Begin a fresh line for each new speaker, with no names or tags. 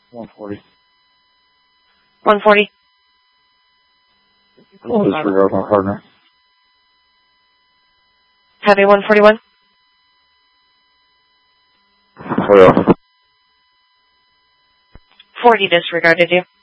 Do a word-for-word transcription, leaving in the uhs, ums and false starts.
one forty.
one forty.
Cool. Disregard my partner.
Heavy one forty-one.
Oh, yeah.
forty disregarded you.